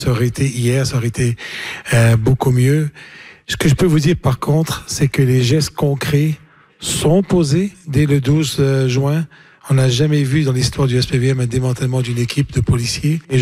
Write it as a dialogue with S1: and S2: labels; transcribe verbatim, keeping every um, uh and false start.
S1: Ça aurait été hier, ça aurait été euh, beaucoup mieux. Ce que je peux vous dire par contre, c'est que les gestes concrets sont posés dès le douze juin. On n'a jamais vu dans l'histoire du S P V M un démantèlement d'une équipe de policiers. Et